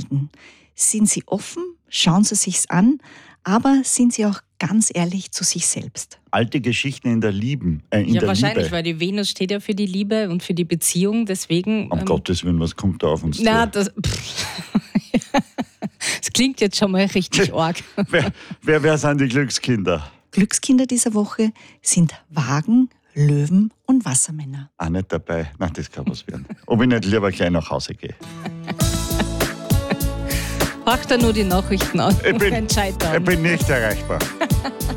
finden. Sind Sie offen? Schauen Sie sich's an, aber sind Sie auch ganz ehrlich zu sich selbst. Alte Geschichten in der Liebe. Wahrscheinlich, weil die Venus steht ja für die Liebe und für die Beziehung, deswegen... Um Gottes Willen, was kommt da auf uns zu? Das klingt jetzt schon mal richtig arg. Wer sind die Glückskinder? Glückskinder dieser Woche sind Wagen, Löwen und Wassermänner. Auch nicht dabei. Nein, das kann was werden. Ob ich nicht lieber gleich nach Hause gehe. Pack da nur die Nachrichten an. Ich bin nicht erreichbar.